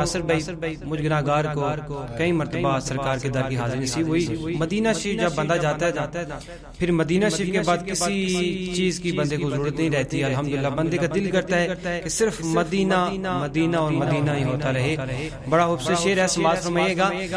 नासिर भाई मुझ गुनाहगार को कई मरतबा सरकार के दर की हाजिरी नसीब हुई। मदीना शरीफ जब बंदा जाता है फिर मदीना शरीफ के बाद किसी चीज की बंदे को जरूरत नहीं रहती। अल्हम्दुलिल्लाह बंदे का दिल करता है कि सिर्फ मदीना मदीना और मदीना ही होता रहे। बड़ा खूबसूरत शेर है, समाज फरमाइएगा।